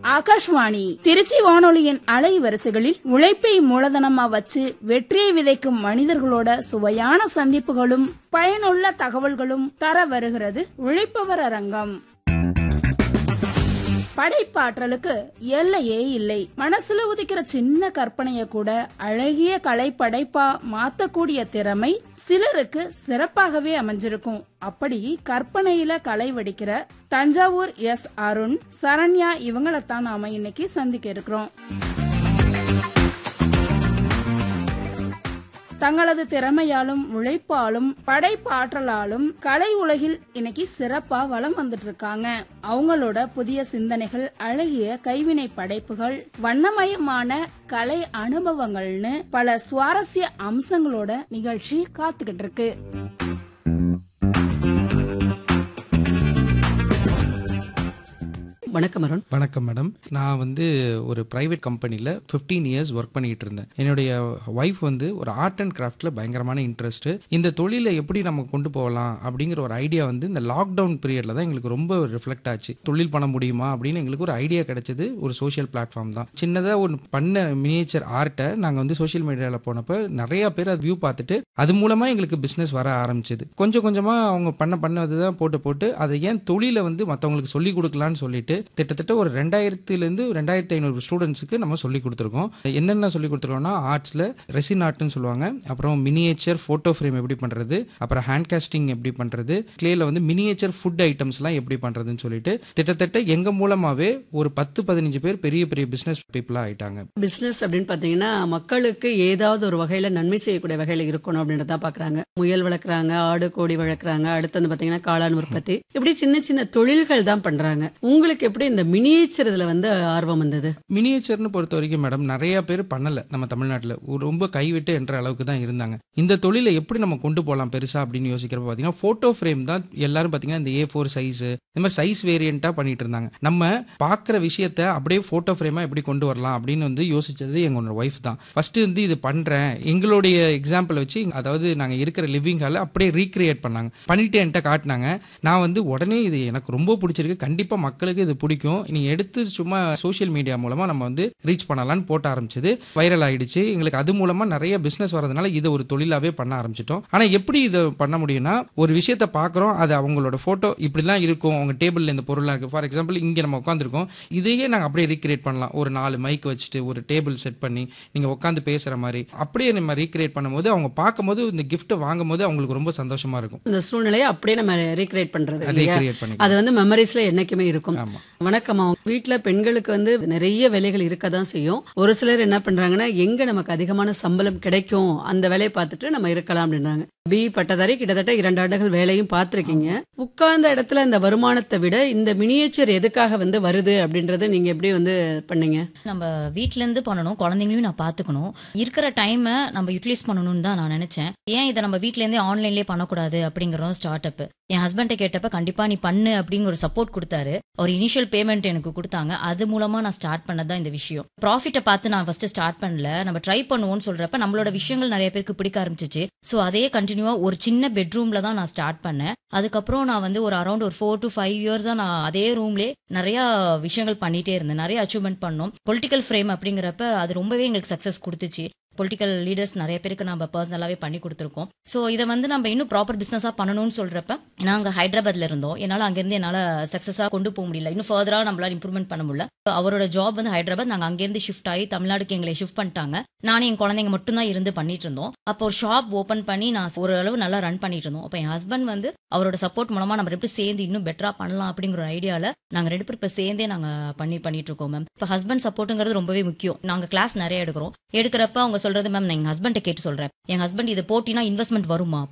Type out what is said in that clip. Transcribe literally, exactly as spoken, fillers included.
ஆகாஷ்வாணி திருச்சி வானொலியின் அலைவரிசைகளில் உழைப்பை மூலதனமா வச்சு வெற்றியை விதைக்கும் மனிதர்களோட சுவையான சந்திப்புகளும் பயனுள்ள தகவல்களும் தர வருகிறது உழைப்பவர் அரங்கம். படைப்பாற்றலுக்கு எல்லையே இல்லை. மனசுல உதிக்கிற சின்ன கற்பனைய கூட அழகிய கலை படைப்பா மாத்தக்கூடிய திறமை சிலருக்கு சிறப்பாகவே அமைஞ்சிருக்கும். அப்படி கற்பனையில கலை வடிக்கிற தஞ்சாவூர் எஸ் அருண், சரண்யா இவங்களைத்தான் நாம இன்னைக்கு சந்திக்க இருக்கிறோம். தங்களது திறமையாலும் உழைப்பாலும் படைப்பாற்றலாலும் கலை உலகில் இன்னைக்கு சிறப்பா வலம் வந்துட்டு இருக்காங்க. அவங்களோட புதிய சிந்தனைகள், அழகிய கைவினை படைப்புகள், வண்ணமயமான கலை அனுபவங்கள்னு பல சுவாரஸ்ய அம்சங்களோட நிகழ்ச்சி காத்துக்கிட்டு இருக்கு. வணக்கம் அருண். வணக்கம் மேடம். நான் வந்து ஒரு பிரைவேட் கம்பெனியில் ஃபிஃப்டீன் இயர்ஸ் ஒர்க் பண்ணிட்டு இருந்தேன். என்னுடைய ஒய்ஃப் வந்து ஒரு ஆர்ட் அண்ட் கிராஃப்டில் பயங்கரமான இன்ட்ரெஸ்ட். இந்த தொழிலை எப்படி நம்ம கொண்டு போகலாம் அப்படிங்கிற ஒரு ஐடியா வந்து இந்த லாக்டவுன் பீரியடில் தான் எங்களுக்கு ரொம்ப ரிஃப்ளெக்ட் ஆச்சு. தொழில் பண்ண முடியுமா அப்படின்னு எங்களுக்கு ஒரு ஐடியா கிடைச்சது ஒரு சோஷியல் பிளாட்ஃபார்ம் தான். சின்னதாக ஒரு பண்ண மினியேச்சர் ஆர்ட்டை நாங்கள் வந்து சோஷியல் மீடியாவில் போனப்போ நிறைய பேர் அது வியூ பார்த்துட்டு அது மூலமாக எங்களுக்கு பிஸ்னஸ் வர ஆரம்பிச்சது. கொஞ்சம் கொஞ்சமாக அவங்க பண்ண பண்ணது தான் போட்டு போட்டு அதை ஏன் தொழிலை வந்து மற்றவங்களுக்கு சொல்லிக் கொடுக்கலான்னு சொல்லிட்டு கிட்டத்தட்ட ஒரு ரெண்டாயிரத்திலிருந்து ரெண்டாயிரத்தி ஐநூறு ஸ்டூடெண்ட்ஸுக்கு நம்ம சொல்லி கொடுத்துருக்கோம். என்னென்ன சொல்லி கொடுத்துருக்கோம்னா ஆர்ட்ஸில் ரெசின் ஆர்ட்னு சொல்லுவாங்க, அப்புறம் மினியேச்சர் ஃபோட்டோ ஃப்ரேம் எப்படி பண்ணுறது, அப்புறம் ஹேண்ட் காஸ்டிங் எப்படி பண்ணுறது, கிளேல வந்து மினியேச்சர் ஃபுட் ஐட்டம்ஸ்லாம் எப்படி பண்ணுறதுன்னு சொல்லிட்டு கிட்டத்தட்ட எங்கள் மூலமாகவே ஒரு பத்து பதினஞ்சு பேர் பெரிய பெரிய பிஸ்னஸ் பீப்புளாக ஆயிட்டாங்க. பிசினஸ் அப்படின்னு பார்த்தீங்கன்னா மக்களுக்கு ஏதாவது ஒரு வகையில் நன்மை செய்யக்கூடிய வகையில் இருக்கணும் அப்படின்றத பார்க்குறாங்க. முயல் வளர்க்குறாங்க, ஆடு கோடி வளர்க்குறாங்க, அடுத்து வந்து பார்த்தீங்கன்னா காளான் உற்பத்தி, இப்படி சின்ன சின்ன தொழில்கள் தான் பண்ணுறாங்க. உங்களுக்கு எப்படி இந்த மினியேச்சர் இதுல வந்து ஆர்வம் வந்தது? மினியேச்சர்னு பொறுத்த வரைக்கும் மேடம் நிறைய பேர் பண்ணல. நம்ம தமிழ்நாட்டில் ரொம்ப கைவிட்டு என்ற அளவுக்கு தான் இருந்தாங்க. இந்த தொழிலை எப்படி நம்ம கொண்டு போகலாம் பெருசா அப்படின்னு யோசிக்கிறப்ப பார்த்தீங்கன்னா போட்டோ ஃப்ரேம் தான் எல்லாரும் பார்த்தீங்கன்னா இந்த ஏ ஃபோர் சைஸ் இந்த மாதிரி சைஸ் வேரியண்டா பண்ணிட்டு இருந்தாங்க. நம்ம பார்க்குற விஷயத்த அப்படியே போட்டோ ஃப்ரேமா எப்படி கொண்டு வரலாம் அப்படின்னு வந்து யோசிச்சது எங்களோட ஒய்ஃப் தான். ஃபர்ஸ்ட் வந்து இது பண்றேன் எங்களுடைய எக்ஸாம்பிள் வச்சு, அதாவது நாங்க இருக்கிற லிவிங் ஹால அப்படியே ரீக்ரியேட் பண்ணாங்க, பண்ணிட்டு என்கிட்ட காட்டினாங்க. நான் வந்து உடனே இது எனக்கு ரொம்ப பிடிச்சிருக்கு, கண்டிப்பா மக்களுக்கு இது பிடிக்கும், நீ எடுத்து சும்மா சோஷியல் மீடியா மூலமா நம்ம வந்து ரீச் பண்ணலாம்னு போட்ட ஆரம்பிச்சது. வைரல் ஆயிடுச்சு. எங்களுக்கு அது மூலமா நிறைய பிசினஸ் வரதுனால இதை ஒரு தொழிலாவே பண்ண ஆரம்பிச்சிட்டோம். ஆனா எப்படி இதை பண்ண முடியும்னா, ஒரு விஷயத்த பாக்குறோம், அது அவங்களோட போட்டோ இப்படிலாம் இருக்கும், அவங்க டேபிள்ல இந்த பொருள்லாம் இருக்கு. ஃபார் எக்ஸாம்பிள் இங்க நம்ம உட்காந்துருக்கோம், இதையே நாங்க அப்படியே ரீக்ரியேட் பண்ணலாம். ஒரு நாலு மைக் வச்சுட்டு ஒரு டேபிள் செட் பண்ணி நீங்க உட்காந்து பேசுற மாதிரி அப்படியே நம்ம ரீக்ரியேட் பண்ணும்போது அவங்க பார்க்கும்போது இந்த கிஃப்ட் வாங்கும் போது அவங்களுக்கு ரொம்ப சந்தோஷமா இருக்கும். இந்த சூழ்நிலையை அப்படியே நம்ம ரீக்ரியேட் பண்றது, ரீக்ரியேட் பண்ணி அது வந்து மெமரிஸ்ல என்னைக்குமே இருக்கும். வணக்கம். வீட்டுல பெண்களுக்கு வந்து நிறைய வேலைகள் இருக்கதான் செய்யும். ஒரு சிலர் என்ன பண்றாங்கன்னா, எங்க நமக்கு அதிகமான சம்பளம் கிடைக்கும் அந்த வேலையை பார்த்துட்டு நம்ம இருக்கலாம் அப்படின்றாங்க. பி பட்டதாரி கிட்டத்தட்ட இரண்டு ஆண்டுகள் வேலையும் பார்த்திருக்கீங்க. உட்கார்ந்த இடத்துல இந்த வருமானத்தை விட இந்த மினியேச்சர் எதுக்காக வந்து வருது அப்படின்றத நீங்க எப்படி வந்து பண்ணீங்க? நம்ம வீட்ல இருந்து பண்ணணும், குழந்தைங்களையும் நான் பாத்துக்கணும், இருக்கிற டைமை நம்ம யூட்டிலைஸ் பண்ணணும்னு தான் நான் நினைச்சேன். ஏன் இதை நம்ம வீட்ல இருந்தே ஆன்லைன்லயே பண்ணக்கூடாது அப்படிங்கிற ஸ்டார்ட் அப் என் ஹஸ்பண்ட கேட்டப்ப கண்டிப்பா நீ பண்ணு அப்படிங்கிற ஒரு சப்போர்ட் கொடுத்தாரு. ஒரு இனிஷியல் பேமெண்ட் எனக்கு கொடுத்தாங்க. அது மூலமா நான் ஸ்டார்ட் பண்ணதான் இந்த விஷயம். ப்ராஃபிட்டை பார்த்து நான் ஃபர்ஸ்ட் ஸ்டார்ட் பண்ணல, நம்ம ட்ரை பண்ணுவோம்னு சொல்றப்ப நம்மளோட விஷயங்கள் நிறைய பேருக்கு பிடிக்க ஆரம்பிச்சிச்சு. ஸோ அதே கண்டினியூவா ஒரு சின்ன பெட்ரூம்ல தான் நான் ஸ்டார்ட் பண்ணேன். அதுக்கப்புறம் நான் வந்து ஒரு அரௌண்ட் ஒரு ஃபோர் டு ஃபைவ் இயர்ஸா நான் அதே ரூம்லேயே நிறைய விஷயங்கள் பண்ணிட்டே இருந்தேன், நிறைய அச்சீவ்மெண்ட் பண்ணோம். பொலிட்டிக்கல் ஃப்ரேம் அப்படிங்கிறப்ப அது ரொம்பவே எங்களுக்கு சக்சஸ் கொடுத்துச்சு. பொலிட்டிக்கல் லீடர்ஸ் நிறைய பேருக்கு நம்ம பர்சனலாவே பண்ணி கொடுத்துருக்கோம். ஸோ இதை வந்து நம்ம இன்னும் ப்ராப்பர் பிசினஸா பண்ணணும்னு சொல்றப்ப நாங்கள் ஹைதராபாத்ல இருந்தோம். என்னால் அங்கிருந்து என்னால் சக்சஸா கொண்டு போக முடியல, இன்னும் ஃபர்தரா நம்மளால இம்ப்ரூவ்மெண்ட் பண்ண முடியல. அவரோட ஜாப் வந்து ஹைதராபாத், நாங்கள் அங்கேருந்து ஷிஃப்ட் ஆகி தமிழ்நாடுக்கு எங்களை ஷிஃப்ட் பண்ணிட்டாங்க. நானும் என் குழந்தைங்க மட்டும் தான் இருந்து பண்ணிட்டு இருந்தோம். அப்போ ஒரு ஷாப் ஓப்பன் பண்ணி நான் ஓரளவு நல்லா ரன் பண்ணிட்டு இருந்தோம். அப்போ என் ஹஸ்பண்ட் வந்து அவரோட சப்போர்ட் மூலமா நம்ம ரெண்டு சேர்ந்து இன்னும் பெட்டரா பண்ணலாம் அப்படிங்கிற ஒரு ஐடியால நாங்கள் ரெண்டு பேரும் இப்போ சேர்ந்தே நாங்கள் பண்ணி பண்ணிட்டு இருக்கோம் மேம். இப்போ ஹஸ்பண்ட் சப்போர்ட்டுங்கிறது ரொம்பவே முக்கியம். நாங்கள் கிளாஸ் நிறைய எடுக்கிறோம். எடுக்கிறப்ப அவங்க சொல்றது, மேம் நான் எங்க ஹஸ்பண்டை கேட்டு சொல்றேன், என் ஹஸ்பண்ட் இதை போட்டினா இன்வெஸ்ட்மெண்ட் வருமா,